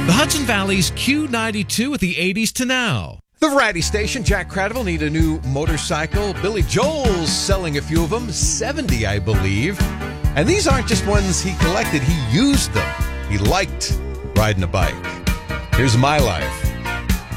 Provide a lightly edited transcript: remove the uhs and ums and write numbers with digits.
The Hudson Valley's Q92 with the 80s to now. The Variety Station, Jack Cradville need a new motorcycle. Billy Joel's selling a few of them, 70, I believe. And these aren't just ones he collected, he used them. He liked riding a bike. Here's My Life.